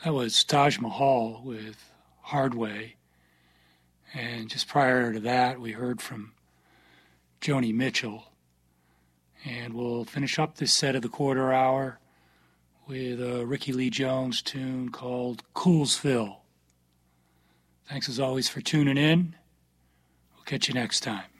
That was Taj Mahal with Hard Way. And just prior to that, we heard from Joni Mitchell. And we'll finish up this set of the quarter hour with a Ricky Lee Jones tune called Coolsville. Thanks as always for tuning in. We'll catch you next time.